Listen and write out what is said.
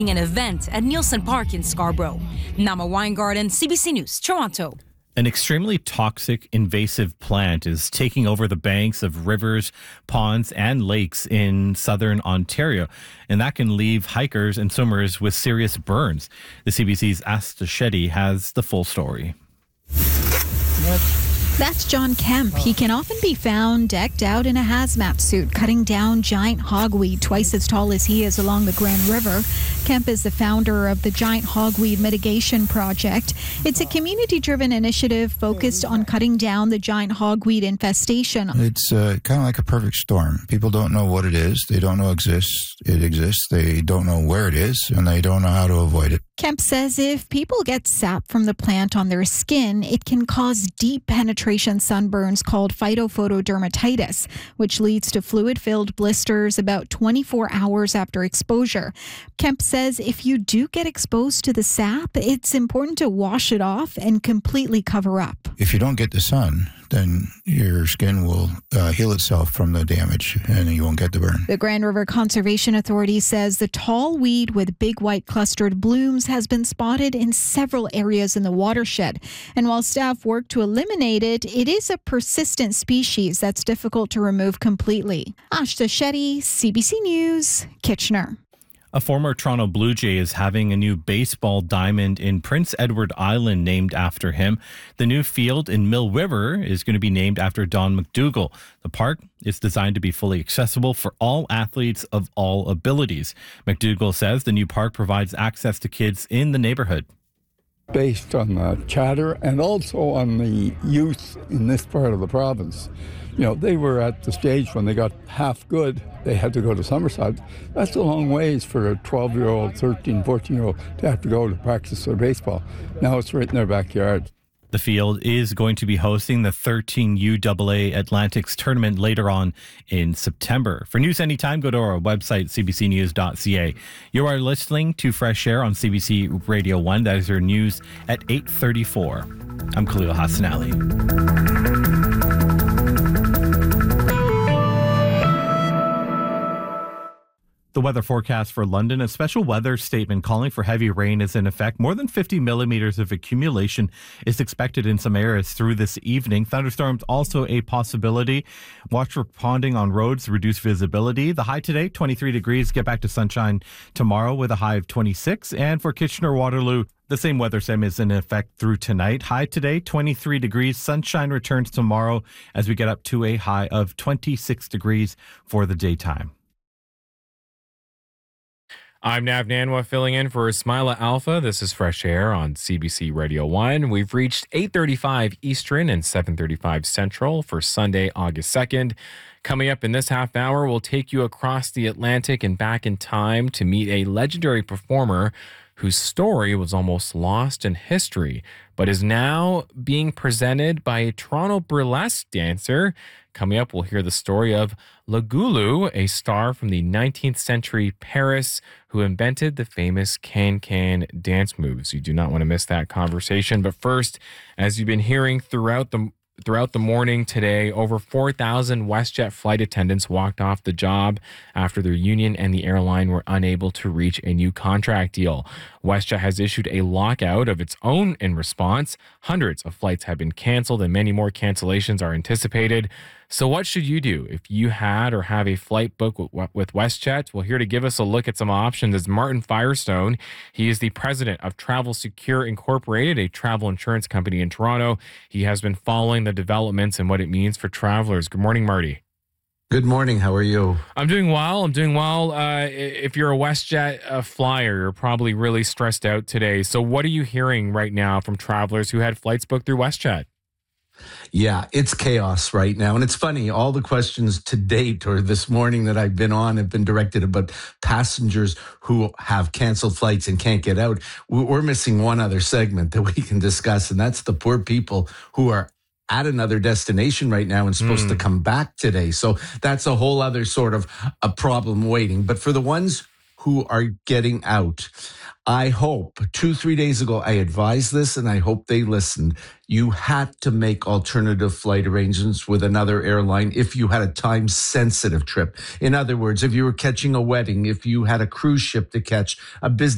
an event at Nielsen Park in Scarborough. Nama Weingarten, CBC News, Toronto. An extremely toxic, invasive plant is taking over the banks of rivers, ponds, and lakes in southern Ontario, and that can leave hikers and swimmers with serious burns. The CBC's Asta Shetty has the full story. That's John Kemp. He can often be found decked out in a hazmat suit, cutting down giant hogweed twice as tall as he is along the Grand River. Kemp is the founder of the Giant Hogweed Mitigation Project. It's a community-driven initiative focused on cutting down the giant hogweed infestation. It's kind of like a perfect storm. People don't know what it is. They don't know it exists. They don't know where it is, and they don't know how to avoid it. Kemp says if people get sap from the plant on their skin, it can cause deep penetration sunburns called phytophotodermatitis, which leads to fluid-filled blisters about 24 hours after exposure. Kemp says if you do get exposed to the sap, it's important to wash it off and completely cover up. If you don't get the sun, then your skin will heal itself from the damage and you won't get the burn. The Grand River Conservation Authority says the tall weed with big white clustered blooms has been spotted in several areas in the watershed. And while staff work to eliminate it, it is a persistent species that's difficult to remove completely. Asta Shetty, CBC News, Kitchener. A former Toronto Blue Jay is having a new baseball diamond in Prince Edward Island named after him. The new field in Mill River is going to be named after Don McDougall. The park is designed to be fully accessible for all athletes of all abilities. McDougall says the new park provides access to kids in the neighborhood. Based on the chatter and also on the youth in this part of the province. You know, they were at the stage when they got half good, they had to go to Summerside. That's a long ways for a 12-year-old, 13, 14-year-old to have to go to practice their baseball. Now it's right in their backyard. The field is going to be hosting the 13 UAA Atlantics tournament later on in September. For news anytime, go to our website, cbcnews.ca. You are listening to Fresh Air on CBC Radio 1. That is your news at 8:34. I'm Khalil Hassan Ali. The weather forecast for London, a special weather statement calling for heavy rain is in effect. More than 50 millimeters of accumulation is expected in some areas through this evening. Thunderstorms also a possibility. Watch for ponding on roads, reduce visibility. The high today, 23 degrees. Get back to sunshine tomorrow with a high of 26. And for Kitchener-Waterloo, the same weather sim is in effect through tonight. High today, 23 degrees. Sunshine returns tomorrow as we get up to a high of 26 degrees for the daytime. I'm Nav Nanwa filling in for Ismaila Alpha. This is Fresh Air on CBC Radio 1. We've reached 8:35 Eastern and 7:35 Central for Sunday, August 2nd. Coming up in this half hour, we'll take you across the Atlantic and back in time to meet a legendary performer whose story was almost lost in history, but is now being presented by a Toronto burlesque dancer. Coming up, we'll hear the story of Lagulu, a star from the 19th century Paris who invented the famous can-can dance moves. You do not want to miss that conversation. But first, as you've been hearing throughout the morning today, over 4,000 WestJet flight attendants walked off the job after their union and the airline were unable to reach a new contract deal. WestJet has issued a lockout of its own in response. Hundreds of flights have been canceled and many more cancellations are anticipated. So what should you do if you had or have a flight book with WestJet? Well, here to give us a look at some options is Martin Firestone. He is the president of Travel Secure Incorporated, a travel insurance company in Toronto. He has been following the developments and what it means for travelers. Good morning, Marty. Good morning. How are you? I'm doing well. If you're a WestJet flyer, you're probably really stressed out today. So what are you hearing right now from travelers who had flights booked through WestJet? Yeah, it's chaos right now. And it's funny, all the questions to date or this morning that I've been on have been directed about passengers who have canceled flights and can't get out. We're missing one other segment that we can discuss, and that's the poor people who are at another destination right now and supposed to come back today. So that's a whole other sort of a problem waiting. But for the ones who are getting out, I hope 2-3 days ago, I advised this and I hope they listened. You had to make alternative flight arrangements with another airline if you had a time sensitive trip. In other words, if you were catching a wedding, if you had a cruise ship to catch, a business